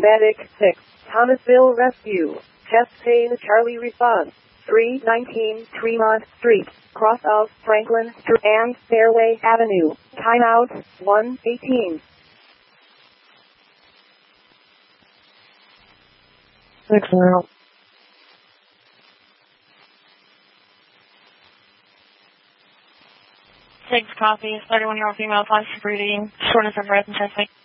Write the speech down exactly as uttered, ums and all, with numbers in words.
Medic six, Thomasville Rescue. Chest pain Charlie response. three nineteen Tremont Street, cross of Franklin Street and Fairway Avenue. Timeout, one eighteen. six zero. Six copy, thirty-one-year-old female, positive breathing, shortness of breath and chest pain.